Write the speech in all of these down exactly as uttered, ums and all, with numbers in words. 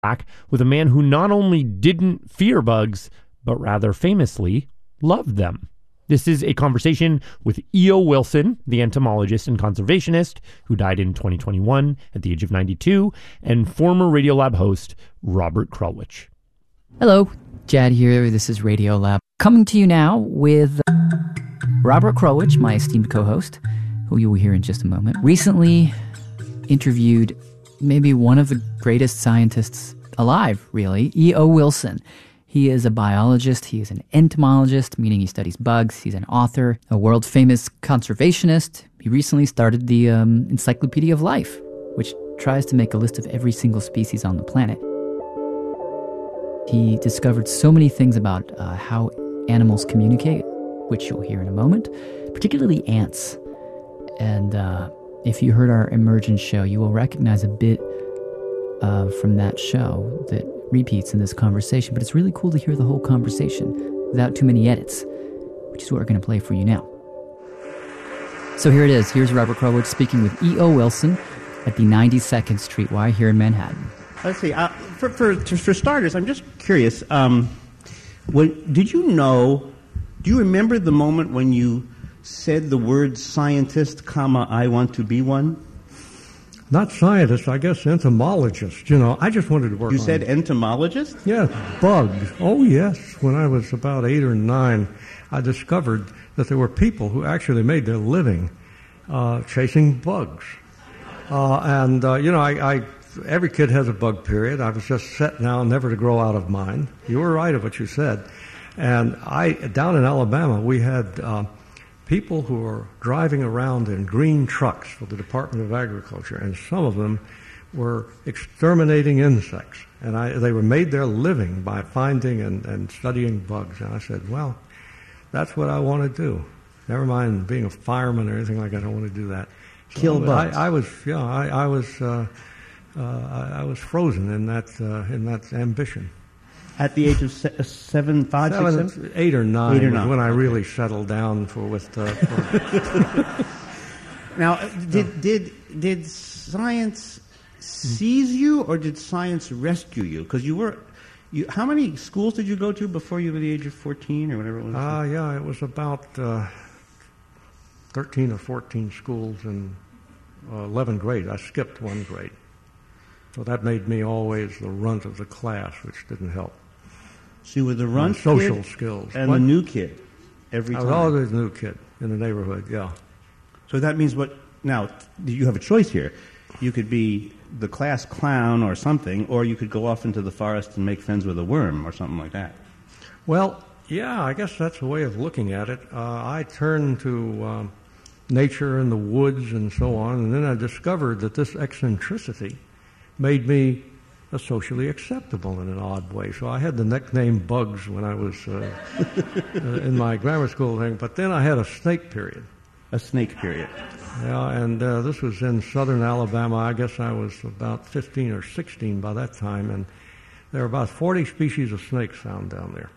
back with a man who not only didn't fear bugs, but rather famously loved them. This is a conversation with E O. Wilson, the entomologist and conservationist who died in twenty twenty-one at the age of ninety-two, and former Radiolab host Robert Krulwich. Hello, Jad here. This is Radiolab. Coming to you now with Robert Krulwich, my esteemed co-host, who you will hear in just a moment. Recently interviewed maybe one of the greatest scientists alive, really, E O. Wilson. He is a biologist, he is an entomologist, meaning he studies bugs, he's an author, a world-famous conservationist. He recently started the um, Encyclopedia of Life, which tries to make a list of every single species on the planet. He discovered so many things about uh, how animals communicate, which you'll hear in a moment, particularly ants. And uh, if you heard our Emergence show, you will recognize a bit uh, from that show that repeats in this conversation, but it's really cool to hear the whole conversation without too many edits, which is what we're going to play for you now. So here it is. Here's Robert Krulwich speaking with E O. Wilson at the ninety-second Street Y here in Manhattan. Let's see. Uh, for, for for starters, I'm just curious. Um, when, did you know? Do you remember the moment when you said the word scientist, comma, I want to be one? Not scientist, I guess entomologist. You know, I just wanted to work you on... You said entomologist? Yes, bugs. Oh, yes. When I was about eight or nine, I discovered that there were people who actually made their living uh, chasing bugs. Uh, and, uh, you know, I, I every kid has a bug period. I was just set now never to grow out of mine. You were right of what you said. And I, down in Alabama, we had... Uh, people who are driving around in green trucks for the Department of Agriculture, and some of them were exterminating insects. And I, they were made their living by finding and, and studying bugs. And I said, well, that's what I want to do. Never mind being a fireman or anything like that. I don't want to do that. So Kill bugs. I, I was, yeah, I, I was, uh, uh, I, I was frozen in that uh, in that ambition. At the age of se- seven, five, seven, six, seven? Eight or nine, eight or was nine. when I really settled down for with. Uh, for now, did did did science seize you, or did science rescue you? Because you were, you. How many schools did you go to before you were the age of fourteen or whatever it was? Ah, uh, yeah, it was about uh, thirteen or fourteen schools in uh, eleventh grade. I skipped one grade, so that made me always the runt of the class, which didn't help. So you were the runt My social kid skills. and what? the new kid every time. I was always the new kid in the neighborhood, yeah. So that means what? Now, you have a choice here. You could be the class clown or something, or you could go off into the forest and make friends with a worm or something like that. Well, yeah, I guess that's a way of looking at it. Uh, I turned to um, nature and the woods and so on, and then I discovered that this eccentricity made me Uh, socially acceptable in an odd way. So I had the nickname Bugs when I was uh, uh, in my grammar school thing, but then I had a snake period. A snake period. Yeah, and uh, this was in southern Alabama. I guess I was about fifteen or sixteen by that time, and there were about forty species of snakes found down there.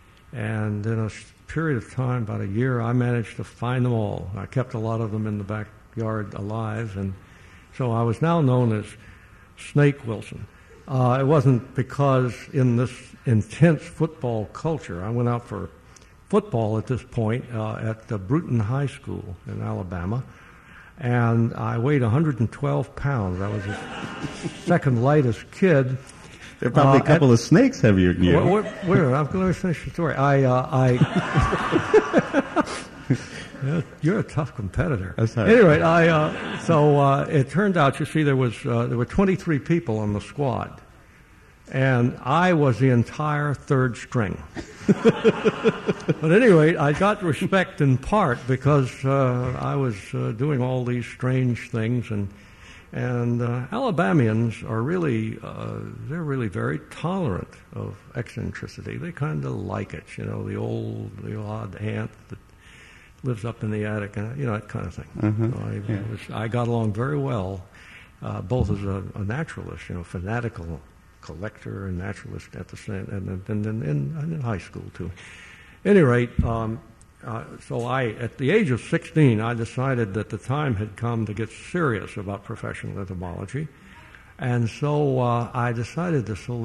And in a period of time, about a year, I managed to find them all. I kept a lot of them in the backyard alive, and so I was now known as Snake Wilson. Uh, it wasn't because in this intense football culture, I went out for football at this point uh, at the Bruton High School in Alabama, and I weighed one hundred twelve pounds. I was the second lightest kid. There are probably uh, a couple at, of snakes heavier than you. Where, where, where I'm going to finish the story. I, uh, I You're a tough competitor. That's right. Anyway, I uh, so uh, it turned out, you see, there was uh, there were twenty-three people on the squad, and I was the entire third string. But anyway, I got respect in part because uh, I was uh, doing all these strange things, and and uh, Alabamians are really uh, they're really very tolerant of eccentricity. They kind of like it, you know, the old the odd ant that lives up in the attic, and you know, that kind of thing. Mm-hmm. So I, Yeah. was, I got along very well, uh, both as a, a naturalist, you know, fanatical collector and naturalist at the same, and then in, in, in high school too. At any rate, um, uh, so I, at the age of sixteen, I decided that the time had come to get serious about professional entomology, And so uh, I decided to select